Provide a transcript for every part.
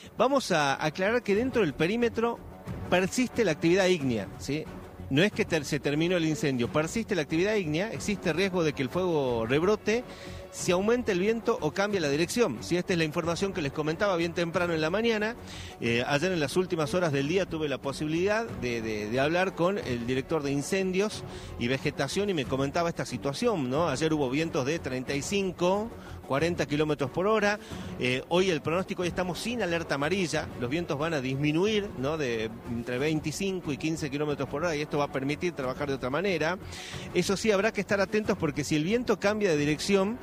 Vamos a aclarar que dentro del perímetro persiste la actividad ígnea, ¿sí? No es que se terminó el incendio, persiste la actividad ígnea, existe riesgo de que el fuego rebrote si aumenta el viento o cambia la dirección. Si esta es la información que les comentaba bien temprano en la mañana. Ayer en las últimas horas del día tuve la posibilidad de hablar con el director de incendios y vegetación y me comentaba esta situación, ¿no? Ayer hubo vientos de 35, 40 kilómetros por hora. Hoy el pronóstico, hoy estamos sin alerta amarilla, los vientos van a disminuir, ¿no? De entre 25 y 15 kilómetros por hora, y esto va a permitir trabajar de otra manera. Eso sí, habrá que estar atentos porque si el viento cambia de dirección,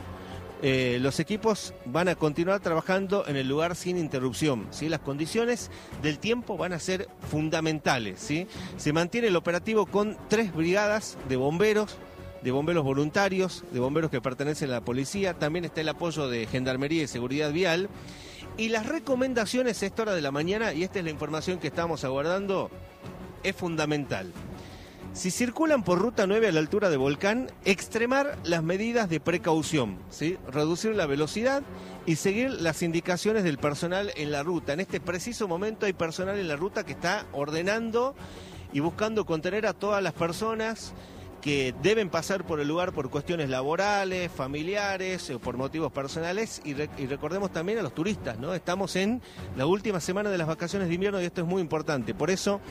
los equipos van a continuar trabajando en el lugar sin interrupción, ¿sí? Las condiciones del tiempo van a ser fundamentales, ¿sí? Se mantiene el operativo con 3 brigadas de bomberos voluntarios, de bomberos que pertenecen a la policía. También está el apoyo de Gendarmería y Seguridad Vial. Y las recomendaciones a esta hora de la mañana, y esta es la información que estamos aguardando, es fundamental. Si circulan por Ruta 9 a la altura de Volcán, extremar las medidas de precaución, ¿sí? Reducir la velocidad y seguir las indicaciones del personal en la ruta. En este preciso momento hay personal en la ruta que está ordenando y buscando contener a todas las personas que deben pasar por el lugar por cuestiones laborales, familiares o por motivos personales, y recordemos también a los turistas, ¿no? Estamos en la última semana de las vacaciones de invierno y esto es muy importante. Por eso,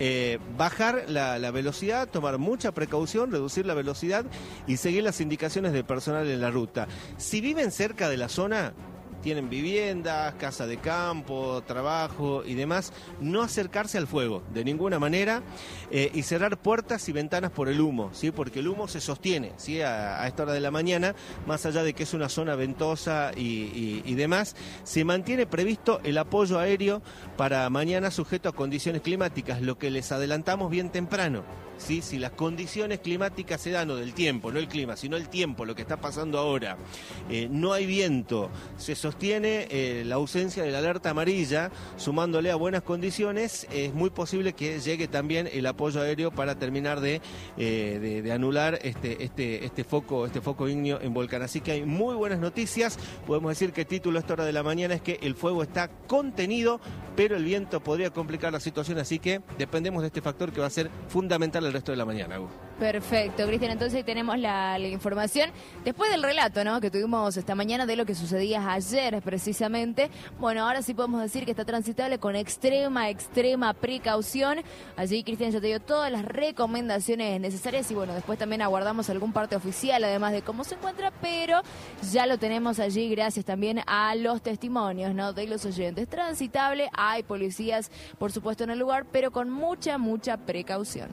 bajar la velocidad, tomar mucha precaución, reducir la velocidad y seguir las indicaciones del personal en la ruta. Si viven cerca de la zona, tienen viviendas, casa de campo, trabajo y demás, no acercarse al fuego de ninguna manera, y cerrar puertas y ventanas por el humo, ¿sí? Porque el humo se sostiene, ¿sí? A esta hora de la mañana, más allá de que es una zona ventosa y demás, se mantiene previsto el apoyo aéreo para mañana sujeto a condiciones climáticas, lo que les adelantamos bien temprano. ¿Sí? Si las condiciones climáticas se dan, o del tiempo, no el clima, sino el tiempo, lo que está pasando ahora, no hay viento, se sostiene la ausencia de la alerta amarilla, sumándole a buenas condiciones, es muy posible que llegue también el apoyo aéreo para terminar de anular este foco ígneo en Volcán. Así que hay muy buenas noticias. Podemos decir que el título a esta hora de la mañana es que el fuego está contenido, pero el viento podría complicar la situación, así que dependemos de este factor que va a ser fundamental el resto de la mañana. Perfecto, Cristian, entonces ahí tenemos la información después del relato, ¿no?, que tuvimos esta mañana de lo que sucedía ayer precisamente. Bueno, ahora sí podemos decir que está transitable con extrema precaución. Allí Cristian ya te dio todas las recomendaciones necesarias y bueno, después también aguardamos algún parte oficial además de cómo se encuentra, pero ya lo tenemos allí gracias también a los testimonios, ¿no?, de los oyentes. Transitable, hay policías por supuesto en el lugar, pero con mucha precaución.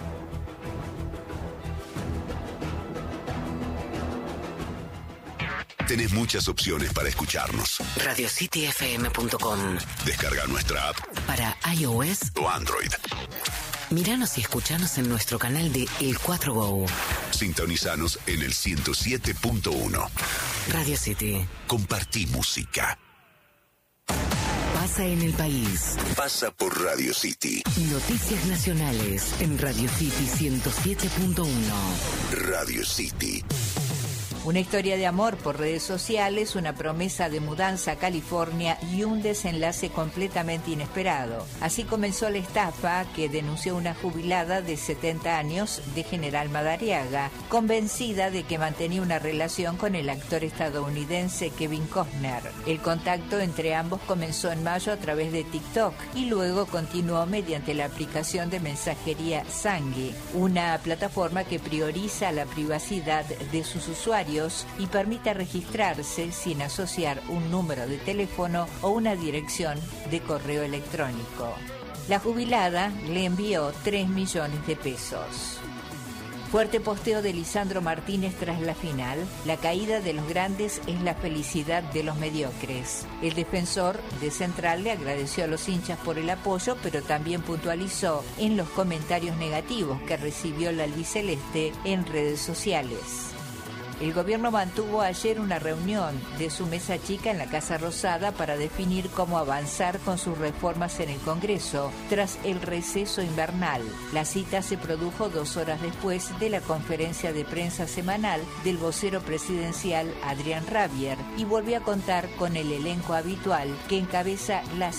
Tenés muchas opciones para escucharnos. RadioCityFM.com. Descarga nuestra app para iOS o Android. Míranos y escuchanos en nuestro canal de El 4Go. Sintonizanos en el 107.1. Radio City. Compartí música. Pasa en el país. Pasa por Radio City. Noticias nacionales en Radio City 107.1. Radio City. Una historia de amor por redes sociales, una promesa de mudanza a California y un desenlace completamente inesperado. Así comenzó la estafa que denunció una jubilada de 70 años de General Madariaga, convencida de que mantenía una relación con el actor estadounidense Kevin Costner. El contacto entre ambos comenzó en mayo a través de TikTok y luego continuó mediante la aplicación de mensajería Sangui, una plataforma que prioriza la privacidad de sus usuarios y permite registrarse sin asociar un número de teléfono o una dirección de correo electrónico. La jubilada le envió 3 millones de pesos. Fuerte posteo de Lisandro Martínez tras la final. La caída de los grandes es la felicidad de los mediocres. El defensor de Central le agradeció a los hinchas por el apoyo, pero también puntualizó en los comentarios negativos que recibió la albiceleste en redes sociales. El gobierno mantuvo ayer una reunión de su mesa chica en la Casa Rosada para definir cómo avanzar con sus reformas en el Congreso tras el receso invernal. La cita se produjo 2 horas después de la conferencia de prensa semanal del vocero presidencial Adrián Rabier y volvió a contar con el elenco habitual que encabeza las